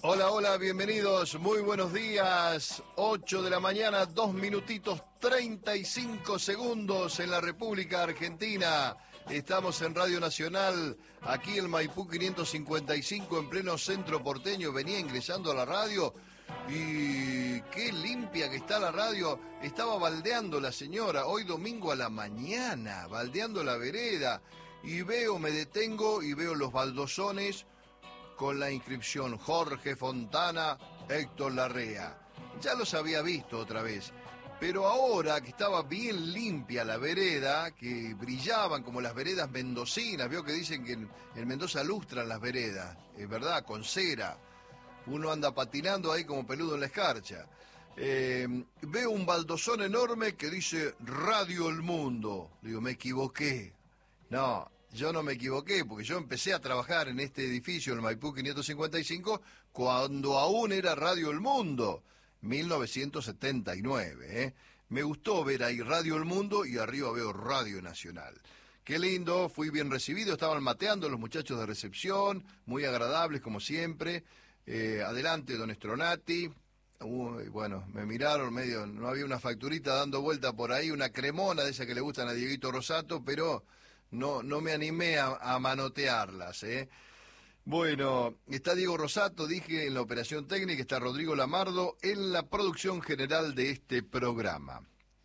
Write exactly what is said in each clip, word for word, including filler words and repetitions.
Hola, hola, bienvenidos, muy buenos días. ocho de la mañana, dos minutitos, treinta y cinco segundos en la República Argentina. Estamos en Radio Nacional, aquí en Maipú quinientos cincuenta y cinco, en pleno centro porteño. Venía ingresando a la radio y qué limpia que está la radio. Estaba baldeando la señora, hoy domingo a la mañana, baldeando la vereda. Y veo, me detengo y veo los baldosones con la inscripción Jorge Fontana, Héctor Larrea. Ya los había visto otra vez, pero ahora que estaba bien limpia la vereda, que brillaban como las veredas mendocinas, veo que dicen que en, en Mendoza lustran las veredas, es verdad, con cera. Uno anda patinando ahí como peludo en la escarcha. Eh, veo un baldosón enorme que dice Radio El Mundo. Digo, me equivoqué. No, yo no me equivoqué, porque yo empecé a trabajar en este edificio, en el Maipú quinientos cincuenta y cinco, cuando aún era Radio El Mundo, mil novecientos setenta y nueve. ¿eh? Me gustó ver ahí Radio El Mundo y arriba veo Radio Nacional. Qué lindo, fui bien recibido, estaban mateando los muchachos de recepción, muy agradables como siempre. Eh, adelante, don Estronati. Uy, bueno, me miraron medio, no había una facturita dando vuelta por ahí, una cremona de esa que le gustan a Dieguito Rosato, pero no, no me animé a, a manotearlas, ¿eh? Bueno, está Diego Rosato, dije, en la operación técnica, está Rodrigo Lamardo en la producción general de este programa.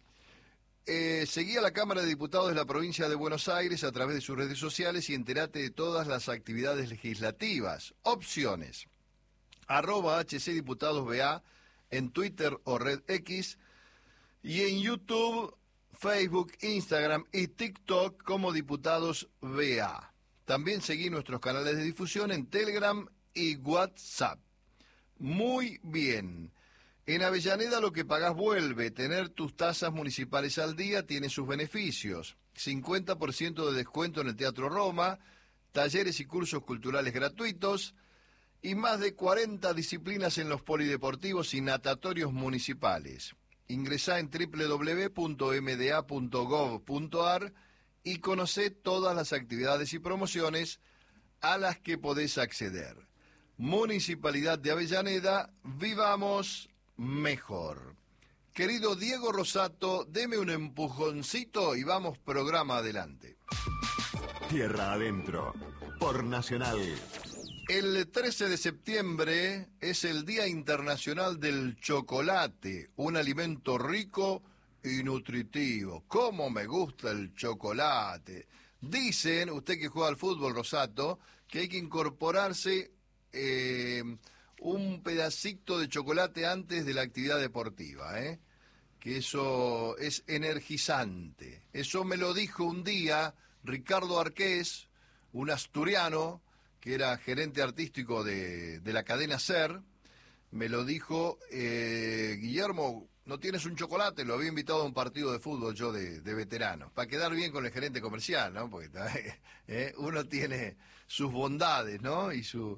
Eh, seguí a la Cámara de Diputados de la provincia de Buenos Aires a través de sus redes sociales y entérate de todas las actividades legislativas. Opciones: arroba H C Diputados B A en Twitter o Red X, y en YouTube, Facebook, Instagram y TikTok como Diputados B A. También seguí nuestros canales de difusión en Telegram y WhatsApp. Muy bien. En Avellaneda lo que pagás vuelve. Tener tus tasas municipales al día tiene sus beneficios. cincuenta por ciento de descuento en el Teatro Roma, talleres y cursos culturales gratuitos y más de cuarenta disciplinas en los polideportivos y natatorios municipales. Ingresá en doble u doble u doble u punto m d a punto gov punto a r y conocé todas las actividades y promociones a las que podés acceder. Municipalidad de Avellaneda, vivamos mejor. Querido Diego Rosato, deme un empujoncito y vamos programa adelante. Tierra Adentro, por Nacional. El trece de septiembre es el Día Internacional del Chocolate, un alimento rico y nutritivo. ¡Cómo me gusta el chocolate! Dicen, usted que juega al fútbol, Rosato, que hay que incorporarse eh, un pedacito de chocolate antes de la actividad deportiva, ¿eh? que eso es energizante. Eso me lo dijo un día Ricardo Arqués, un asturiano, que era gerente artístico de, de la cadena SER. Me lo dijo, eh, Guillermo, ¿no tienes un chocolate? Lo había invitado a un partido de fútbol yo de, de veteranos, para quedar bien con el gerente comercial, ¿no? Porque eh, uno tiene sus bondades, ¿no? Y, su,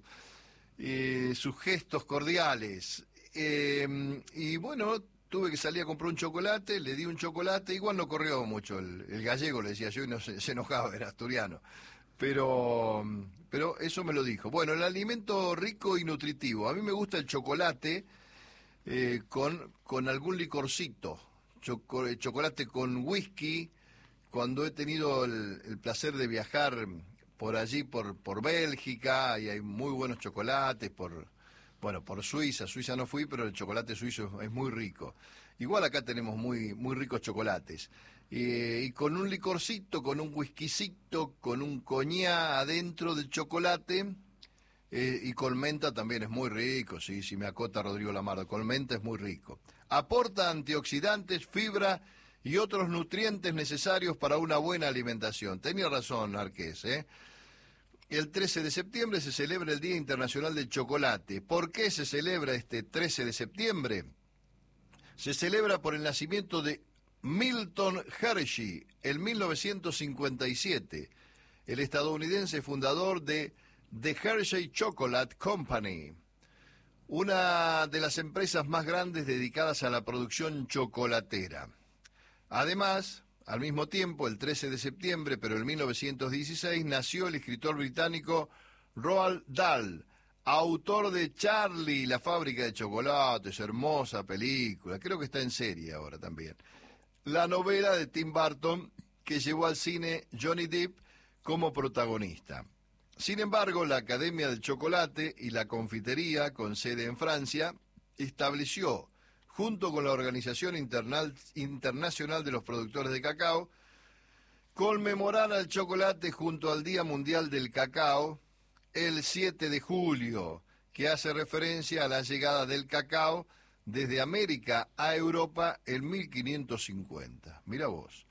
y sus gestos cordiales. Eh, y bueno, tuve que salir a comprar un chocolate, le di un chocolate, igual no corrió mucho, el, el gallego le decía yo y no se, se enojaba, era asturiano. Pero, pero eso me lo dijo. Bueno, el alimento rico y nutritivo. A mí me gusta el chocolate eh, con, con algún licorcito. Choco, chocolate con whisky. Cuando he tenido el, el placer de viajar por allí, por, por Bélgica, y hay muy buenos chocolates, por, bueno, por Suiza. Suiza no fui, pero el chocolate suizo es muy rico. Igual acá tenemos muy, muy ricos chocolates. Eh, y con un licorcito, con un whiskycito, con un coñac adentro del chocolate, eh, y con menta también es muy rico, sí, si me acota Rodrigo Lamardo, con menta es muy rico. Aporta antioxidantes, fibra y otros nutrientes necesarios para una buena alimentación. Tenía razón, Arqués, ¿eh? El trece de septiembre se celebra el Día Internacional del Chocolate. ¿Por qué se celebra este trece de septiembre? Se celebra por el nacimiento de Milton Hershey, en mil novecientos cincuenta y siete, el estadounidense fundador de The Hershey Chocolate Company, una de las empresas más grandes dedicadas a la producción chocolatera. Además, al mismo tiempo, el trece de septiembre, pero en mil novecientos dieciséis, nació el escritor británico Roald Dahl, autor de Charlie, la fábrica de chocolates, hermosa película, creo que está en serie ahora también. La novela de Tim Burton que llevó al cine Johnny Depp como protagonista. Sin embargo, la Academia del Chocolate y la Confitería, con sede en Francia, estableció, junto con la Organización Internal, Internacional de los Productores de Cacao, conmemorar al chocolate junto al Día Mundial del Cacao el siete de julio, que hace referencia a la llegada del cacao desde América a Europa en mil quinientos cincuenta. Mira vos.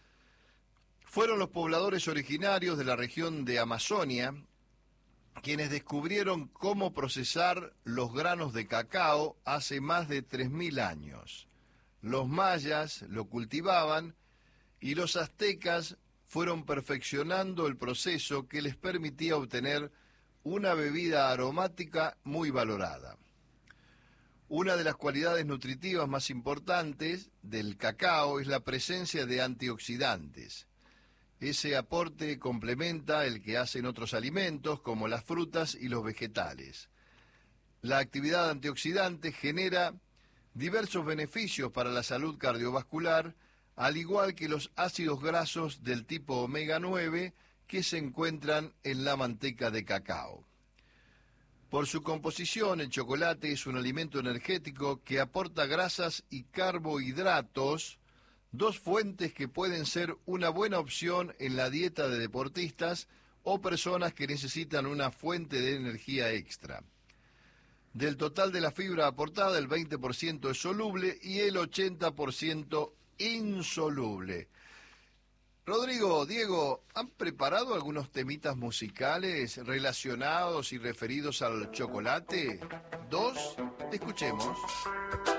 Fueron los pobladores originarios de la región de Amazonia quienes descubrieron cómo procesar los granos de cacao hace más de tres mil años. Los mayas lo cultivaban y los aztecas fueron perfeccionando el proceso que les permitía obtener una bebida aromática muy valorada. Una de las cualidades nutritivas más importantes del cacao es la presencia de antioxidantes. Ese aporte complementa el que hacen otros alimentos como las frutas y los vegetales. La actividad antioxidante genera diversos beneficios para la salud cardiovascular, al igual que los ácidos grasos del tipo omega nueve que se encuentran en la manteca de cacao. Por su composición, el chocolate es un alimento energético que aporta grasas y carbohidratos, dos fuentes que pueden ser una buena opción en la dieta de deportistas o personas que necesitan una fuente de energía extra. Del total de la fibra aportada, el veinte por ciento es soluble y el ochenta por ciento insoluble. Rodrigo, Diego, ¿han preparado algunos temitas musicales relacionados y referidos al chocolate? Dos, escuchemos.